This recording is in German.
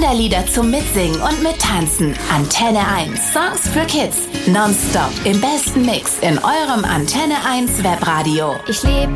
Kinderlieder zum Mitsingen und Mittanzen. Antenne 1 Songs für Kids. Nonstop im besten Mix in eurem Antenne 1 Webradio. Ich lebe